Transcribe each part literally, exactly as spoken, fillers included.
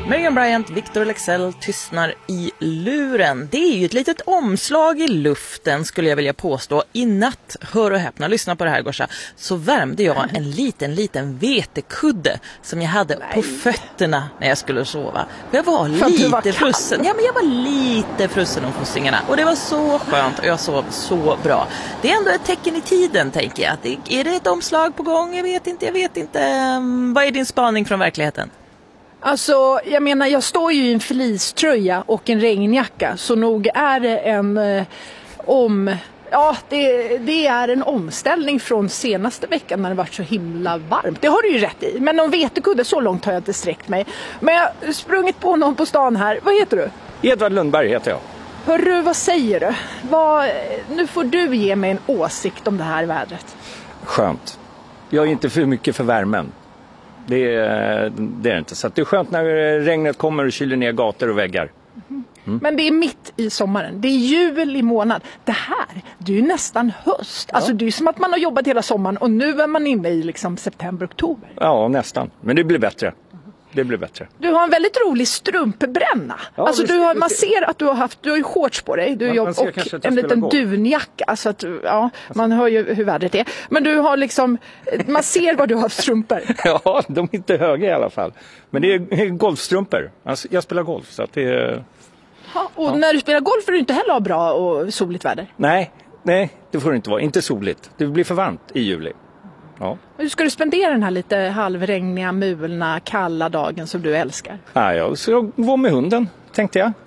Miriam Bryant, Victor Leksell tystnar i luren. Det är ju ett litet omslag i luften skulle jag vilja påstå. I natt, hör och häpna, lyssna på det här Gorsa, så värmde jag en liten, liten vetekudde som jag hade Nej. på fötterna när jag skulle sova. Jag var lite var frusen. Ja, men jag var lite frusen om fossingarna. Och det var så skönt och jag sov så bra. Det är ändå ett tecken i tiden, tänker jag. Är det ett omslag på gång? Jag vet inte, jag vet inte. Vad är din spaning från verkligheten? Alltså, jag menar, jag står ju i en fleecetröja och en regnjacka, så nog är det en eh, om... Ja, det, det är en omställning från senaste veckan när det varit så himla varmt. Det har du ju rätt i. Men om vetekudde, så långt har jag inte sträckt mig. Men jag har sprungit på någon på stan här. Vad heter du? Edvard Lundberg heter jag. Hörru, vad säger du? Vad, nu får du ge mig en åsikt om det här vädret. Skönt. Jag är inte för mycket för värmen. Det är, det är det inte. Så att det är skönt när regnet kommer och kyler ner gator och väggar. Mm. Men det är mitt i sommaren. Det är juli månad. Det här, det är ju nästan höst. Ja. Alltså det är som att man har jobbat hela sommaren och nu är man inne i liksom september, oktober. Ja, nästan. Men det blir bättre. Det blir bättre. Du har en väldigt rolig strumpbränna. Ja, alltså du har, man ser att du har haft, du har ju shorts på dig. Du man, jobb, man och en liten golf. Dunjacka. Så att, ja, man hör ju hur vädret är. Men du har liksom, man ser vad du har för strumpor. Ja, de är inte höga i alla fall. Men det är golfstrumpor. Alltså, jag spelar golf så att det är... Ja, och ja. När du spelar golf får du inte heller ha bra och soligt väder? Nej, nej, det får det inte vara. Inte soligt. Det blir för varmt i juli. Ja. Hur ska du spendera den här lite halvregniga, mulna, kalla dagen som du älskar? Ja, jag ska gå med hunden, tänkte jag.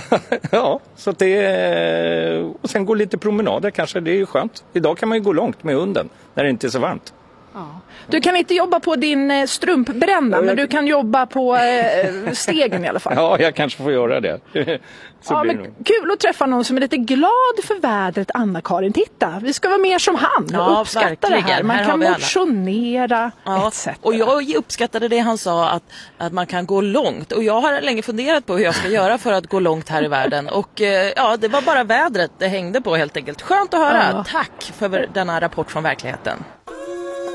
Ja, så att det är... Och sen gå lite promenader kanske, det är ju skönt. Idag kan man ju gå långt med hunden när det inte är så varmt. Ja. Du kan inte jobba på din strumpbränna, ja, men du kan jobba på eh, stegen i alla fall. Ja, jag kanske får göra det. Så ja, blir men det kul att träffa någon som är lite glad för vädret, Anna-Karin. Titta, vi ska vara mer som han. Ja, uppskatta verkligen. det här. Man här kan motionera, ja, et cetera. Och jag uppskattade det han sa, att, att man kan gå långt. Och jag har länge funderat på hur jag ska göra för att gå långt här i världen. Och eh, ja, det var bara vädret det hängde på helt enkelt. Skönt att höra. Ja. Tack för denna rapport från verkligheten.